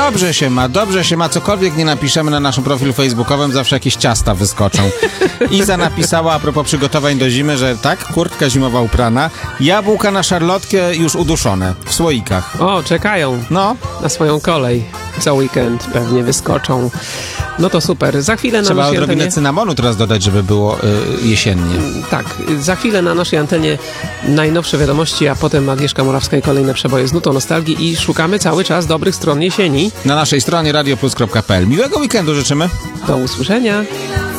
dobrze się ma, cokolwiek nie napiszemy na naszym profilu facebookowym, zawsze jakieś ciasta wyskoczą. Iza napisała a propos przygotowań do zimy, że tak, kurtka zimowa uprana, jabłka na szarlotkę już uduszone, w słoikach. O, czekają na swoją kolej. Za weekend pewnie wyskoczą. No to super. Za chwilę na Trzeba naszej odrobinę antenie... cynamonu teraz dodać, żeby było jesiennie. Tak, za chwilę na naszej antenie najnowsze wiadomości, a potem Agnieszka Morawska i kolejne przeboje z nutą nostalgii i szukamy cały czas dobrych stron jesieni. Na naszej stronie radioplus.pl. Miłego weekendu życzymy. Do usłyszenia.